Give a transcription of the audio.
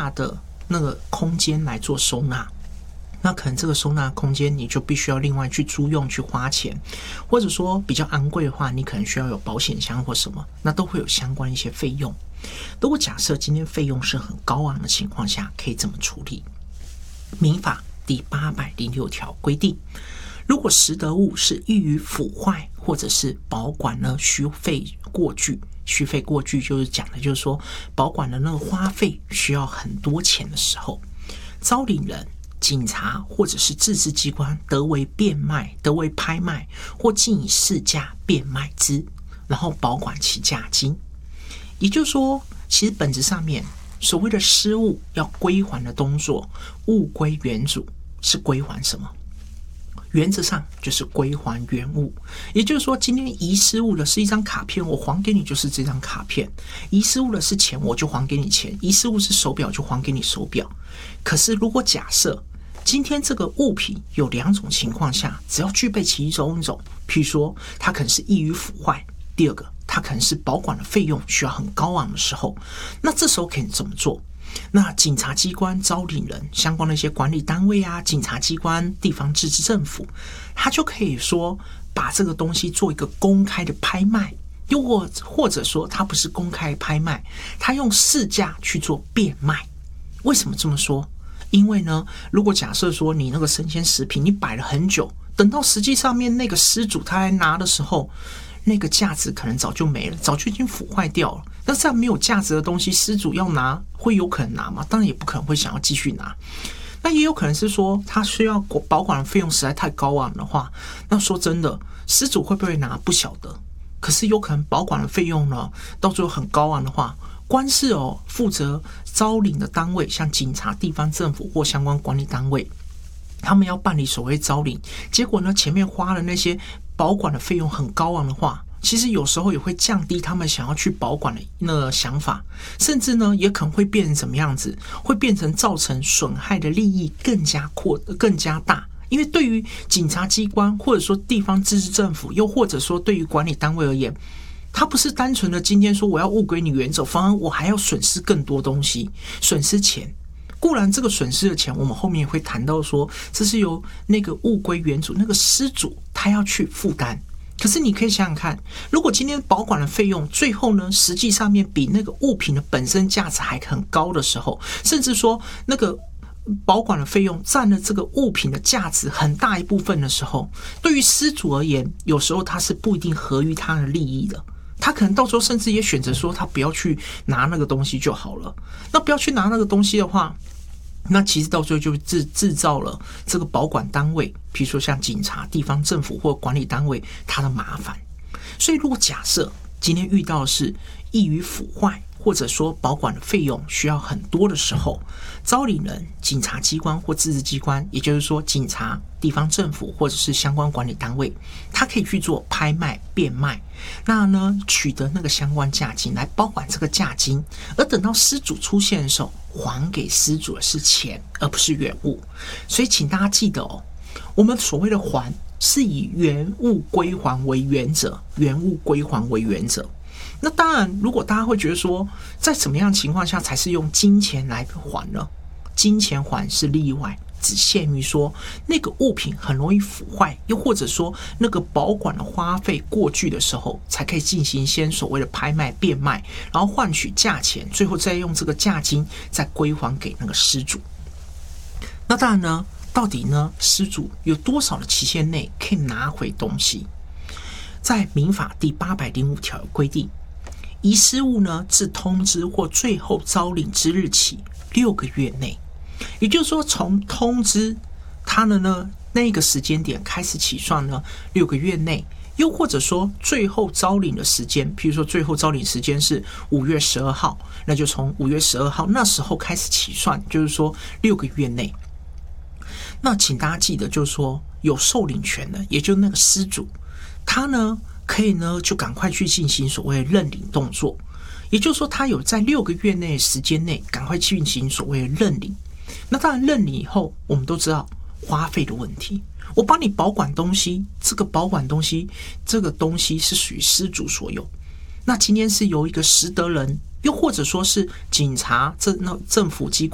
大的那个空间来做收纳。那可能这个收纳空间你就必须要另外去租用去花钱，或者说比较昂贵的话，你可能需要有保险箱或什么，那都会有相关一些费用。如果假设今天费用是很高昂的情况下，可以怎么处理？民法第806条规定，如果实得物是易于腐坏或者是保管呢虚费过巨，虚费过巨就是讲的就是说保管的那个花费需要很多钱的时候，招领人、警察或者是自治机关得为变卖、得为拍卖或竟以市价变卖之，然后保管其价金。也就是说，其实本质上面所谓的失物要归还的动作，物归原主是归还什么？原则上就是归还原物。也就是说，今天遗失物的是一张卡片，我还给你就是这张卡片；遗失物的是钱，我就还给你钱；遗失物是手表，就还给你手表。可是如果假设今天这个物品有两种情况下，只要具备其中一种，譬如说它可能是易于腐坏，第二个它可能是保管的费用需要很高昂的时候，那这时候可以怎么做？那警察机关、招领人、相关的一些管理单位啊，警察机关、地方自治政府，他就可以说把这个东西做一个公开的拍卖，又或者说它不是公开拍卖，他用市价去做变卖。为什么这么说？因为呢，如果假设说你那个生鲜食品你摆了很久，等到实际上面那个失主他来拿的时候，那个价值可能早就没了，早就已经腐坏掉了。那这样没有价值的东西，失主要拿会有可能拿吗？当然也不可能会想要继续拿。那也有可能是说他需要保管的费用实在太高昂的话，那说真的，失主会不会拿不晓得。可是有可能保管的费用呢，到最后很高昂的话，光是负责招领的单位，像警察、地方政府或相关管理单位，他们要办理所谓招领，结果呢前面花了那些保管的费用很高昂的话，其实有时候也会降低他们想要去保管的那个想法，甚至呢也可能会变成什么样子，会变成造成损害的利益更加大。因为对于警察机关或者说地方自治政府，又或者说对于管理单位而言，他不是单纯的今天说我要物归你原走，反而我还要损失更多东西，损失钱。固然这个损失的钱我们后面也会谈到说，这是由那个物归原主那个失主他要去负担。可是你可以想想看，如果今天保管的费用最后呢实际上面比那个物品的本身价值还很高的时候，甚至说那个保管的费用占了这个物品的价值很大一部分的时候，对于失主而言，有时候他是不一定合于他的利益的。他可能到时候甚至也选择说他不要去拿那个东西就好了。那不要去拿那个东西的话，那其实到最后就制造了这个保管单位，比如说像警察、地方政府或管理单位，它的麻烦。所以如果假设今天遇到的是易于腐坏，或者说保管的费用需要很多的时候，招领人、警察机关或自治机关，也就是说警察、地方政府或者是相关管理单位，它可以去做拍卖、变卖，那呢取得那个相关价金来保管这个价金，而等到失主出现的时候，还给失主的是钱，而不是原物。所以请大家记得我们所谓的还是以原物归还为原则，原物归还为原则。那当然，如果大家会觉得说，在什么样的情况下才是用金钱来还呢？金钱还是例外，只限于说那个物品很容易腐坏，又或者说那个保管的花费过巨的时候，才可以进行先所谓的拍卖、变卖，然后换取价钱，最后再用这个价金再归还给那个失主。那当然呢，到底呢失主有多少的期限内可以拿回东西？在民法第805条有规定，遗失物呢自通知或最后招领之日起6个月内，也就是说从通知他的呢那个时间点开始起算呢6个月内，又或者说最后招领的时间，譬如说最后招领时间是5月12号，那就从5月12号那时候开始起算，就是说6个月内。那请大家记得，就是说有受领权的，也就是那个失主，他呢可以呢就赶快去进行所谓的认领动作，也就是说他有在6个月内时间内赶快进行所谓的认领。那当然认领以后，我们都知道花费的问题，我帮你保管东西，这个保管东西这个东西是属于失主所有，那今天是由一个实得人，又或者说是警察、政府机